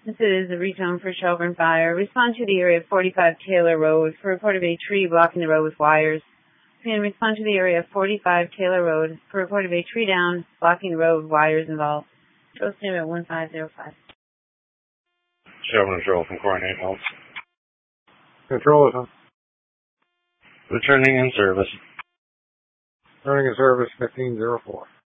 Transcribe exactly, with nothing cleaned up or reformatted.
This is a retone for Shelburne Fire. Respond to the area of forty-five Taylor Road for report of a tree blocking the road with wires. And respond to the area of forty-five Taylor Road for report of a tree down blocking the road with wires involved. Control stand at one five zero five. Shelburne Control from Coordinate Help. Control is on. Returning in service. Returning in service fifteen zero four.